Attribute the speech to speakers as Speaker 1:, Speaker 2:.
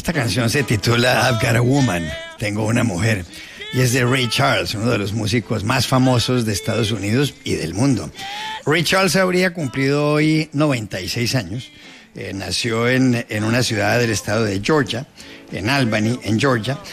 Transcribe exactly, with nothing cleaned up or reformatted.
Speaker 1: Esta canción se titula I've Got a Woman, Tengo una mujer, y es de Ray Charles, uno de los músicos más famosos de Estados Unidos y del mundo. Ray Charles habría cumplido hoy noventa y seis años. Eh, nació en, en una ciudad del estado de Georgia, en Albany, en Georgia,